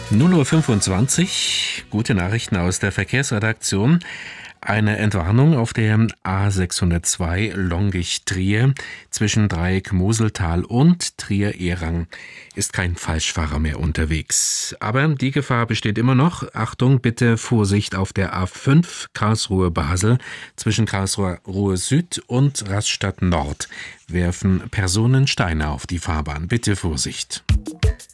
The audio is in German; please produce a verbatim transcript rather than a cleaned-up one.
null Uhr fünfundzwanzig, gute Nachrichten aus der Verkehrsredaktion. Eine Entwarnung auf der A sechshundertzwei Longich-Trier zwischen Dreieck Moseltal und Trier-Ehrang ist kein Falschfahrer mehr unterwegs. Aber die Gefahr besteht immer noch. Achtung, bitte Vorsicht auf der A fünf Karlsruhe-Basel zwischen Karlsruhe Süd und Rastatt Nord werfen Personen Steine auf die Fahrbahn. Bitte Vorsicht.